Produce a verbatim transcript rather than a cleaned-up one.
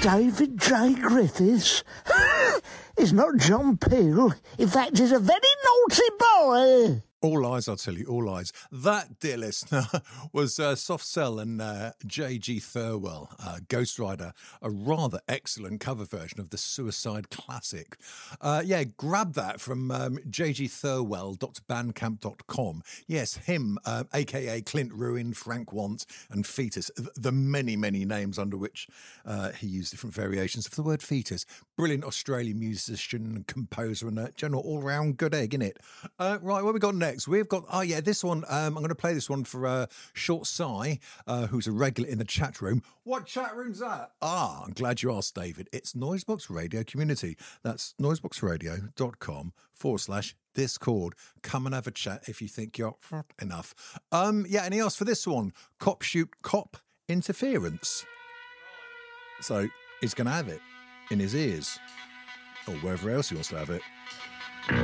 David J. Griffiths. He's not John Peel. In fact, he's a very naughty boy. All lies, I'll tell you, all lies. That, dear listener, was uh, Soft Cell and uh, J G Thirlwell, uh, Ghost Rider, a rather excellent cover version of the Suicide classic. Uh, yeah, grab that from um, j g thirlwell dot bandcamp dot com. Yes, him, uh, a k a. Clint Ruin, Frank Want and Fetus, the many, many names under which uh, he used different variations of the word fetus. Brilliant Australian musician, composer and a general all-round good egg, innit? Uh, right, what have we got next? We've got, oh yeah, this one, um, I'm going to play this one for uh, Short Sai, uh, who's a regular in the chat room. What chat room's that? Ah, I'm glad you asked, David. It's Noisebox Radio Community. That's noiseboxradio.com forward slash Discord. Come and have a chat if you think you're enough. Um, yeah, and he asked for this one, Cop Shoot Cop Interference. So he's going to have it in his ears, or wherever else he wants to have it.